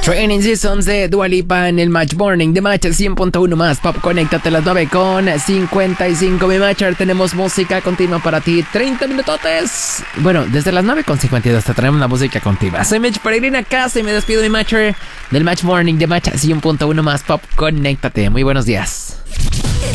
Training Seasons de Dua Lipa en el Match Morning de Match 100.1 más Pop. Conéctate a las 9:55. Mi Matcher, tenemos música continua para ti, 30 minutotes. Bueno, desde las 9:52 te traemos la música continua. Soy Mitch Peregrina acá, y me despido, mi Matcher, del Match Morning de Match 100.1 más Pop. Conéctate, muy buenos días.